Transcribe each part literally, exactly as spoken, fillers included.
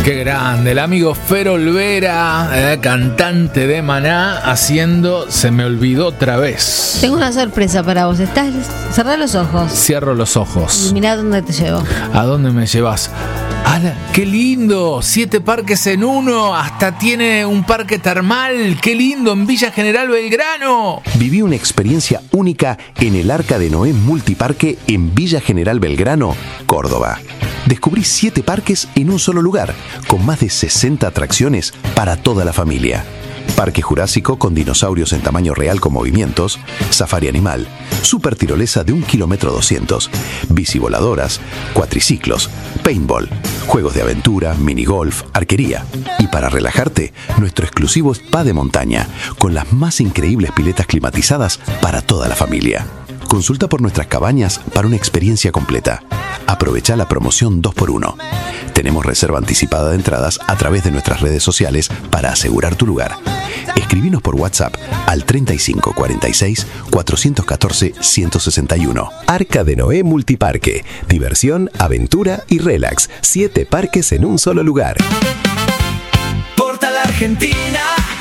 Qué grande, el amigo Fer Olvera, eh, cantante de Maná, haciendo Se me olvidó otra vez. Tengo una sorpresa para vos. Estás, cerrá los ojos. Cierro los ojos. Y mirá dónde te llevo. ¿A dónde me llevas? ¡Hala! ¡Qué lindo! Siete parques en uno. Hasta tiene un parque termal. ¡Qué lindo! En Villa General Belgrano. Viví una experiencia única en el Arca de Noé Multiparque en Villa General Belgrano, Córdoba. Descubrí siete parques en un solo lugar, con más de sesenta atracciones para toda la familia. Parque Jurásico con dinosaurios en tamaño real con movimientos, safari animal, super tirolesa de un kilómetro doscientos, bicivoladoras, cuatriciclos, paintball, juegos de aventura, minigolf, arquería. Y para relajarte, nuestro exclusivo spa de montaña, con las más increíbles piletas climatizadas para toda la familia. Consulta por nuestras cabañas para una experiencia completa. Aprovecha la promoción dos por uno. Tenemos reserva anticipada de entradas a través de nuestras redes sociales para asegurar tu lugar. Escribinos por WhatsApp al treinta y cinco cuarenta y seis cuatrocientos catorce ciento sesenta y uno. Arca de Noé Multiparque. Diversión, aventura y relax. Siete parques en un solo lugar. Portal Argentina.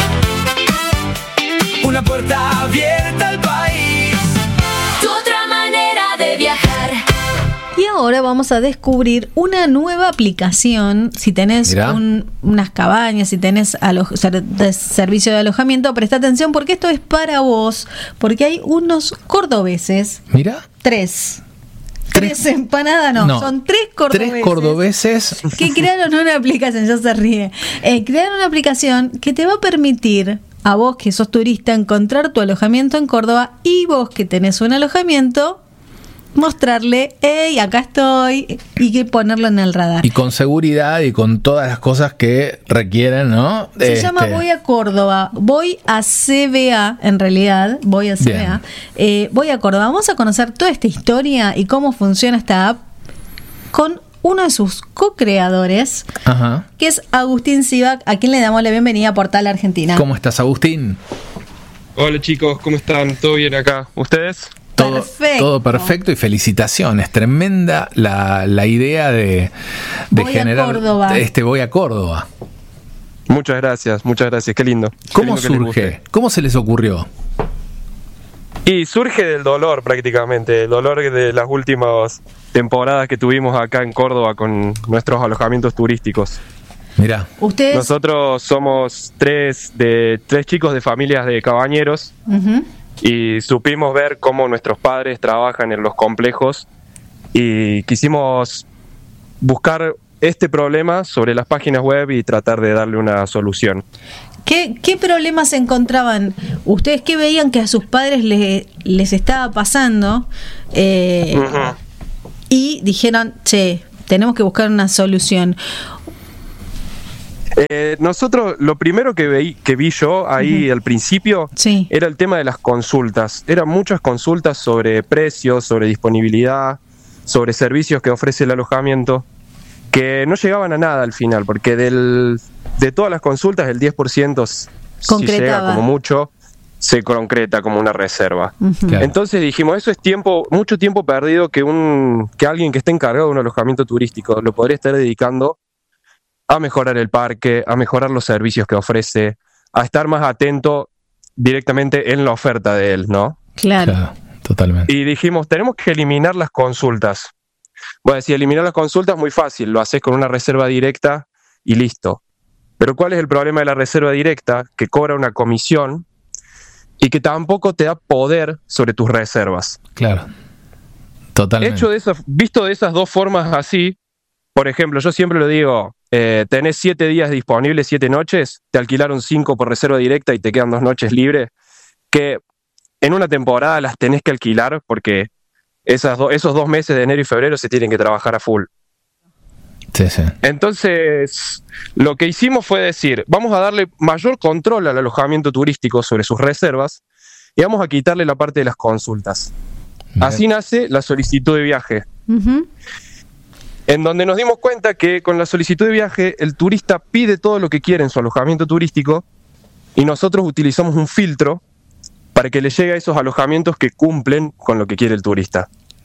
Una puerta abierta al país. Tu otra manera de viajar. Y ahora vamos a descubrir una nueva aplicación. Si tenés un, unas cabañas, si tenés alo- ser- de servicio de alojamiento, presta atención porque esto es para vos. Porque hay unos cordobeses. Mira. Tres. Tres, tres empanadas, no, no, son tres cordobeses. Tres cordobeses. Que crearon una aplicación, ya se ríe. Eh, crearon una aplicación que te va a permitir a vos que sos turista encontrar tu alojamiento en Córdoba y vos que tenés un alojamiento mostrarle, hey, acá estoy, y que ponerlo en el radar. Y con seguridad y con todas las cosas que requieren, ¿no? Se este... llama Voy a Córdoba, voy a C B A, en realidad, voy a C B A, eh, voy a Córdoba. Vamos a conocer toda esta historia y cómo funciona esta app con uno de sus co-creadores, Ajá. que es Agustín Sivak, a quien le damos la bienvenida a Portal Argentina. ¿Cómo estás, Agustín? Hola chicos, ¿cómo están? ¿Todo bien acá? ¿Ustedes? Todo perfecto. todo perfecto y felicitaciones. Tremenda la, la idea de, de voy generar a Córdoba. este Voy a Córdoba. Muchas gracias, muchas gracias, qué lindo. ¿Cómo qué lindo surge? ¿Cómo se les ocurrió? Y surge del dolor prácticamente, el dolor de las últimas temporadas que tuvimos acá en Córdoba con nuestros alojamientos turísticos. Mirá. ¿Ustedes? Nosotros somos tres de tres chicos de familias de cabañeros. Uh-huh. Y supimos ver cómo nuestros padres trabajan en los complejos y quisimos buscar este problema sobre las páginas web y tratar de darle una solución. ¿Qué, qué problemas encontraban? ¿Ustedes qué veían que a sus padres les, les estaba pasando? Eh, uh-huh. Y dijeron, che, tenemos que buscar una solución. Eh, nosotros, lo primero que, veí, que vi yo ahí uh-huh. al principio sí. era el tema de las consultas. Eran muchas consultas sobre precios, sobre disponibilidad, sobre servicios que ofrece el alojamiento, que no llegaban a nada al final, porque del, de todas las consultas el diez por ciento, si llega como mucho, se concreta como una reserva. Uh-huh. Claro. Entonces dijimos, eso es tiempo, mucho tiempo perdido que, un, que alguien que esté encargado de un alojamiento turístico lo podría estar dedicando a mejorar el parque, a mejorar los servicios que ofrece, a estar más atento directamente en la oferta de él, ¿no? Claro. Claro, totalmente. Y dijimos, tenemos que eliminar las consultas. Bueno, si eliminar las consultas es muy fácil, lo haces con una reserva directa y listo. Pero ¿cuál es el problema de la reserva directa? Que cobra una comisión y que tampoco te da poder sobre tus reservas. Claro, totalmente. Hecho de esas, visto de esas dos formas así, por ejemplo, yo siempre lo digo, eh, tenés siete días disponibles, siete noches, te alquilaron cinco por reserva directa y te quedan dos noches libres, que en una temporada las tenés que alquilar porque esas do, esos dos meses de enero y febrero se tienen que trabajar a full. Sí, sí. Entonces, lo que hicimos fue decir, vamos a darle mayor control al alojamiento turístico sobre sus reservas y vamos a quitarle la parte de las consultas. Bien. Así nace la solicitud de viaje. Uh-huh. En donde nos dimos cuenta que con la solicitud de viaje el turista pide todo lo que quiere en su alojamiento turístico y nosotros utilizamos un filtro para que le llegue a esos alojamientos que cumplen con lo que quiere el turista.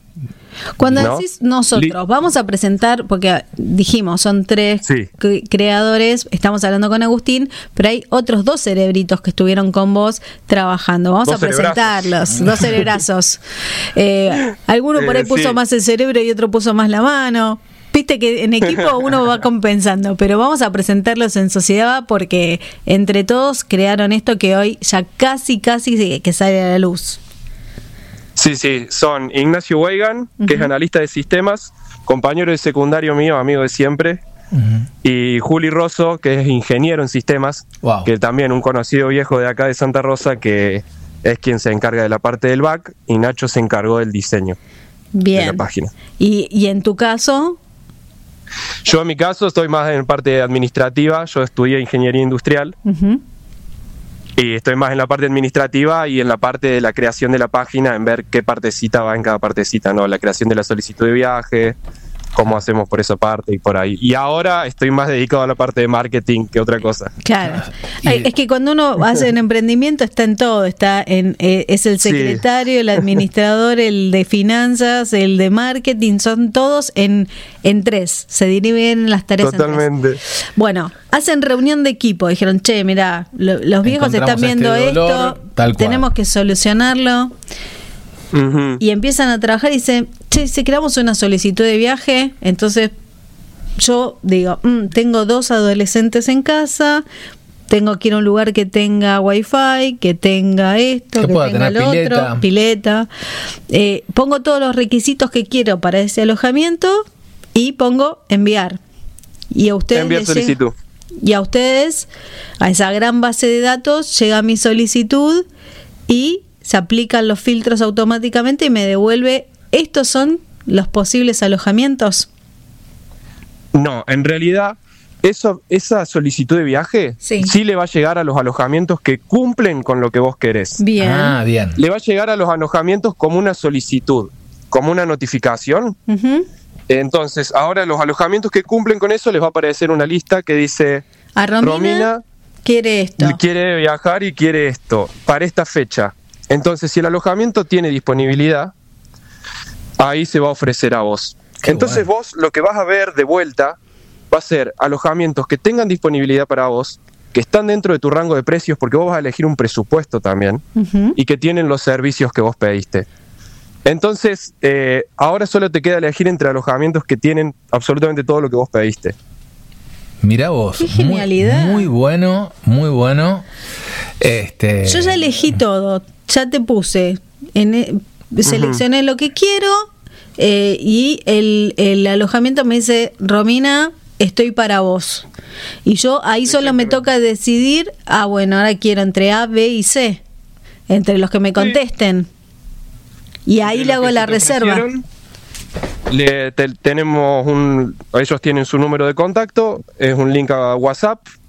Cuando ¿no? decís nosotros, vamos a presentar, porque dijimos, son tres Sí. cre- creadores, estamos hablando con Agustín, pero hay otros dos cerebritos que estuvieron con vos trabajando. Vamos Dos a presentarlos, dos cerebrazos. Eh, alguno por ahí Eh, puso sí. más el cerebro y otro puso más la mano. Viste que en equipo uno va compensando, pero vamos a presentarlos en sociedad porque entre todos crearon esto que hoy ya casi, casi que sale a la luz. Sí, sí, son Ignacio Weigan, que es analista de sistemas, compañero de secundario mío, amigo de siempre, Ujú. y Juli Rosso, que es ingeniero en sistemas, Wow. que también un conocido viejo de acá de Santa Rosa, que es quien se encarga de la parte del back, y Nacho se encargó del diseño de Bien. la página. Y, y en tu caso, Yo en mi caso estoy más en parte administrativa, yo estudié ingeniería industrial, ujú, y estoy más en la parte administrativa y en la parte de la creación de la página, en ver qué partecita va en cada partecita, ¿no? La creación de la solicitud de viaje, cómo hacemos por esa parte y por ahí. Y ahora estoy más dedicado a la parte de marketing que otra cosa. claro. Y- Ay, es que cuando uno hace un emprendimiento está en todo, está en eh, es el Sí. secretario, el administrador, el de finanzas, el de marketing, son todos en en tres, se dividen las tareas en tres. Totalmente. Bueno, hacen reunión de equipo, dijeron, che, mirá, lo- los viejos Encontramos están viendo este dolor, esto, tal cual. tenemos que solucionarlo. Ujú. Y empiezan a trabajar y dicen, che, si creamos una solicitud de viaje, entonces yo digo, mm, tengo dos adolescentes en casa, tengo que ir a un lugar que tenga wifi, que tenga esto, Que que, pueda tenga tener lo pileta. otro, pileta. Eh, pongo todos los requisitos que quiero para ese alojamiento y pongo enviar. Y a ustedes Enviar les llega- solicitud. y a ustedes, a esa gran base de datos, llega mi solicitud y se aplican los filtros automáticamente y me devuelve, estos son los posibles alojamientos. No, en realidad, eso, esa solicitud de viaje Sí. sí le va a llegar a los alojamientos que cumplen con lo que vos querés. Bien. Ah, bien. Le va a llegar a los alojamientos como una solicitud, como una notificación. Ujú. Entonces, ahora los alojamientos que cumplen con eso les va a aparecer una lista que dice A Romina, Romina quiere esto. quiere viajar y quiere esto para esta fecha. Entonces, si el alojamiento tiene disponibilidad, ahí se va a ofrecer a vos. Qué Entonces bueno. vos lo que vas a ver de vuelta va a ser alojamientos que tengan disponibilidad para vos, que están dentro de tu rango de precios, porque vos vas a elegir un presupuesto también, Ujú. y que tienen los servicios que vos pediste. Entonces, eh, ahora solo te queda elegir entre alojamientos que tienen absolutamente todo lo que vos pediste. Mirá vos. Qué muy- genialidad. Muy, bueno, muy bueno. Este. Yo ya elegí todo, ya te puse, en, e- seleccioné lo que quiero eh, y el, el alojamiento me dice, Romina, estoy para vos. Y yo ahí solo me toca decidir, ah, bueno, ahora quiero entre A, B y C, entre los que me contesten. Y ahí De le lo hago que la se te reserva. ofrecieron, Le, te- tenemos un, ellos tienen su número de contacto, es un link a WhatsApp,